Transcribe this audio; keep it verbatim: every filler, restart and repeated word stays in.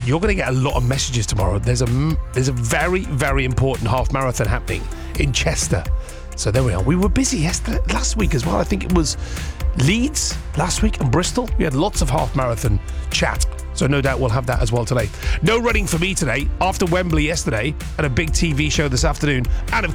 you're going to get a lot of messages tomorrow. There's a there's a very, very important half marathon happening in Chester. So there we are. We were busy yesterday, last week as well. I think it was Leeds last week and Bristol. We had lots of half marathon chat. So no doubt we'll have that as well today. No running for me today after Wembley yesterday and a big T V show this afternoon. And of